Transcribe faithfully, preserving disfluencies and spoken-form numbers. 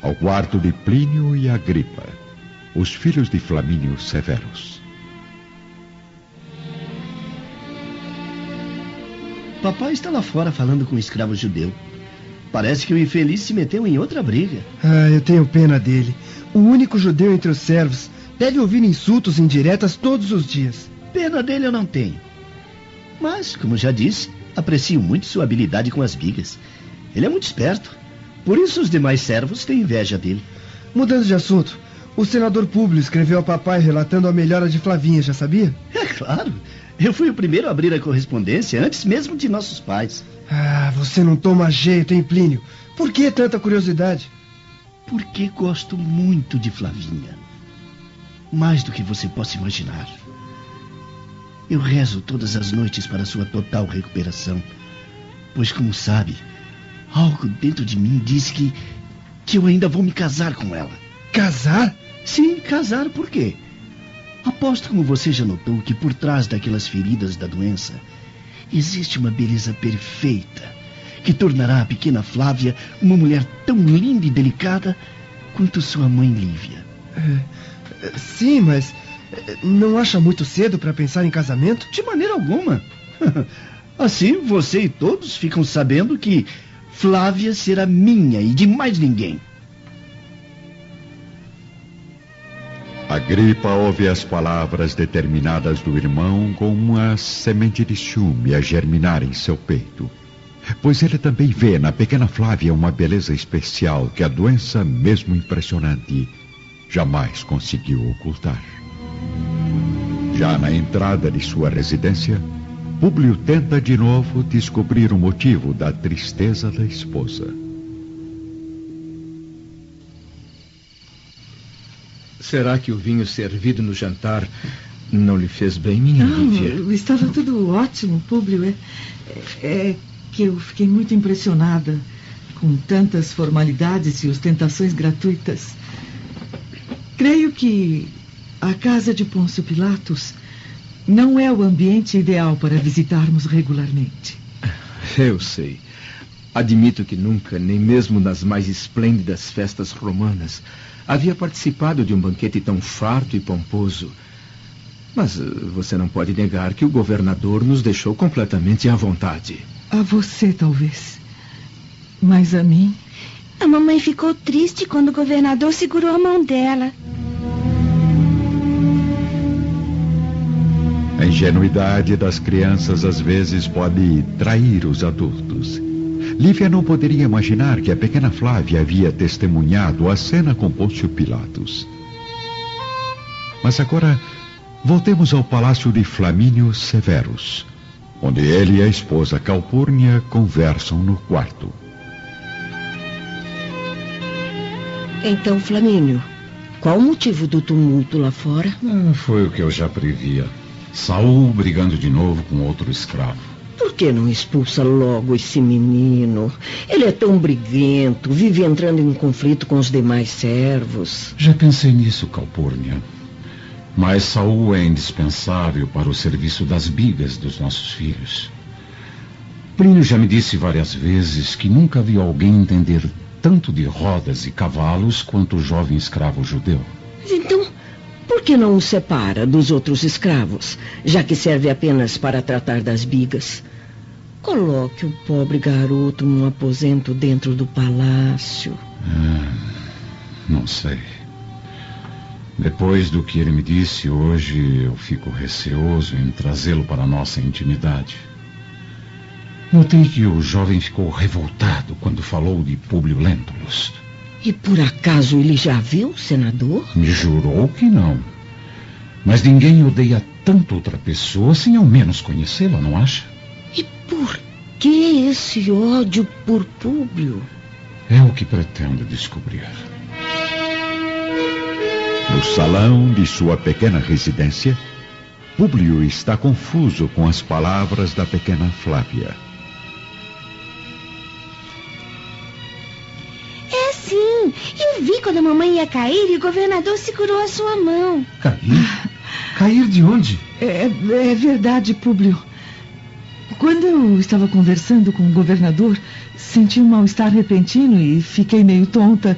ao quarto de Plínio e Agripa, os filhos de Flamínio Severus. Papai está lá fora falando com um escravo judeu. Parece que o infeliz se meteu em outra briga. Ah, eu tenho pena dele. O único judeu entre os servos deve ouvir insultos indiretas todos os dias. Pena dele eu não tenho. Mas, como já disse, aprecio muito sua habilidade com as bigas. Ele é muito esperto. Por isso os demais servos têm inveja dele. Mudando de assunto, o senador Públio escreveu ao papai relatando a melhora de Flavinha, já sabia? É claro. Eu fui o primeiro a abrir a correspondência antes mesmo de nossos pais. Ah, você não toma jeito, hein, Plínio? Por que tanta curiosidade? Porque gosto muito de Flavinha. Mais do que você possa imaginar. Eu rezo todas as noites para sua total recuperação. Pois, como sabe, algo dentro de mim diz que, que eu ainda vou me casar com ela. Casar? Sim, casar. Por quê? Aposto, como você já notou, que por trás daquelas feridas da doença existe uma beleza perfeita que tornará a pequena Flávia uma mulher tão linda e delicada quanto sua mãe Lívia. É, sim, mas não acha muito cedo para pensar em casamento? De maneira alguma. Assim você e todos ficam sabendo que Flávia será minha e de mais ninguém. Agripa ouve as palavras determinadas do irmão com uma semente de ciúme a germinar em seu peito, pois ele também vê na pequena Flávia uma beleza especial que a doença, mesmo impressionante, jamais conseguiu ocultar. Já na entrada de sua residência, Públio tenta de novo descobrir o motivo da tristeza da esposa. Será que o vinho servido no jantar não lhe fez bem, minha Lívia? Não, estava tudo ótimo, Públio. É, é que eu fiquei muito impressionada com tantas formalidades e ostentações gratuitas. Creio que a casa de Pôncio Pilatos não é o ambiente ideal para visitarmos regularmente. Eu sei. Admito que nunca, nem mesmo nas mais esplêndidas festas romanas, havia participado de um banquete tão farto e pomposo. Mas uh, você não pode negar que o governador nos deixou completamente à vontade. A você, talvez. Mas a mim... A mamãe ficou triste quando o governador segurou a mão dela. A ingenuidade das crianças às vezes pode trair os adultos. Lívia não poderia imaginar que a pequena Flávia havia testemunhado a cena com Pôncio Pilatos. Mas agora, voltemos ao palácio de Flamínio Severus, onde ele e a esposa Calpurnia conversam no quarto. Então, Flamínio, qual o motivo do tumulto lá fora? Ah, foi o que eu já previa. Saul brigando de novo com outro escravo. Por que não expulsa logo esse menino? Ele é tão briguento, vive entrando em conflito com os demais servos. Já pensei nisso, Calpurnia. Mas Saul é indispensável para o serviço das bigas dos nossos filhos. Plínio já me disse várias vezes que nunca viu alguém entender tanto de rodas e cavalos quanto o jovem escravo judeu. Então, por que não o separa dos outros escravos, já que serve apenas para tratar das bigas? Coloque o pobre garoto num aposento dentro do palácio. Ah, não sei. Depois do que ele me disse hoje, eu fico receoso em trazê-lo para a nossa intimidade. Notei que o jovem ficou revoltado quando falou de Públio Lentulus. E por acaso ele já viu, senador? Me jurou que não. Mas ninguém odeia tanto outra pessoa sem ao menos conhecê-la, não acha? E por que esse ódio por Públio? É o que pretendo descobrir. No salão de sua pequena residência, Públio está confuso com as palavras da pequena Flávia. É sim, eu vi quando a mamãe ia cair e o governador segurou a sua mão. Cair? Cair de onde? É, é verdade, Públio. Quando eu estava conversando com o governador, senti um mal-estar repentino e fiquei meio tonta.